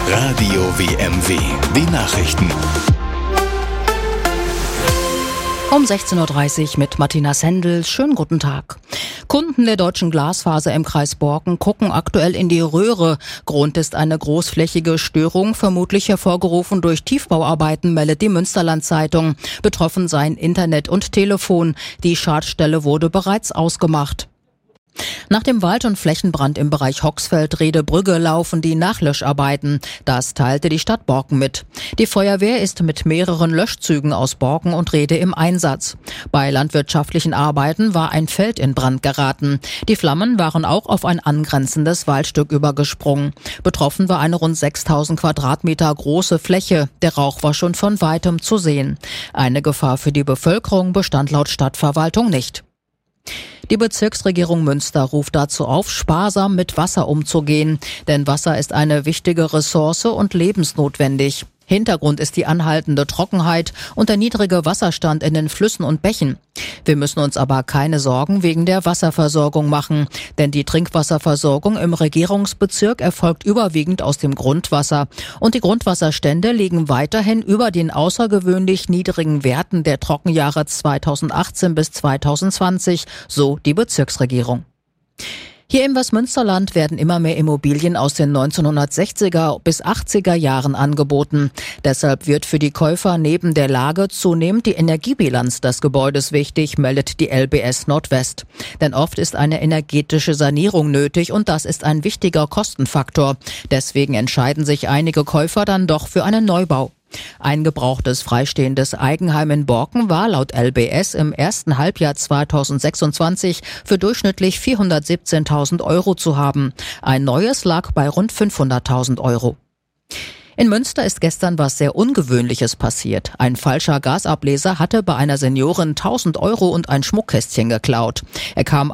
Radio WMW. Die Nachrichten. Um 16.30 Uhr mit Martina Sendel. Schönen guten Tag. Kunden der Deutschen Glasfaser im Kreis Borken gucken aktuell in die Röhre. Grund ist eine großflächige Störung, vermutlich hervorgerufen durch Tiefbauarbeiten, meldet die Münsterland-Zeitung. Betroffen seien Internet und Telefon. Die Schadstelle wurde bereits ausgemacht. Nach dem Wald- und Flächenbrand im Bereich Hoxfeld-Rede-Brügge laufen die Nachlöscharbeiten. Das teilte die Stadt Borken mit. Die Feuerwehr ist mit mehreren Löschzügen aus Borken und Rede im Einsatz. Bei landwirtschaftlichen Arbeiten war ein Feld in Brand geraten. Die Flammen waren auch auf ein angrenzendes Waldstück übergesprungen. Betroffen war eine rund 6.000 Quadratmeter große Fläche. Der Rauch war schon von weitem zu sehen. Eine Gefahr für die Bevölkerung bestand laut Stadtverwaltung nicht. Die Bezirksregierung Münster ruft dazu auf, sparsam mit Wasser umzugehen. Denn Wasser ist eine wichtige Ressource und lebensnotwendig. Hintergrund ist die anhaltende Trockenheit und der niedrige Wasserstand in den Flüssen und Bächen. Wir müssen uns aber keine Sorgen wegen der Wasserversorgung machen, denn die Trinkwasserversorgung im Regierungsbezirk erfolgt überwiegend aus dem Grundwasser und die Grundwasserstände liegen weiterhin über den außergewöhnlich niedrigen Werten der Trockenjahre 2018 bis 2020, so die Bezirksregierung. Hier im Westmünsterland werden immer mehr Immobilien aus den 1960er bis 80er Jahren angeboten. Deshalb wird für die Käufer neben der Lage zunehmend die Energiebilanz des Gebäudes wichtig, meldet die LBS Nordwest. Denn oft ist eine energetische Sanierung nötig und das ist ein wichtiger Kostenfaktor. Deswegen entscheiden sich einige Käufer dann doch für einen Neubau. Ein gebrauchtes freistehendes Eigenheim in Borken war laut LBS im ersten Halbjahr 2026 für durchschnittlich 417.000 Euro zu haben. Ein neues lag bei rund 500.000 Euro. In Münster ist gestern was sehr Ungewöhnliches passiert. Ein falscher Gasableser hatte bei einer Seniorin 1.000 Euro und ein Schmuckkästchen geklaut. Er kam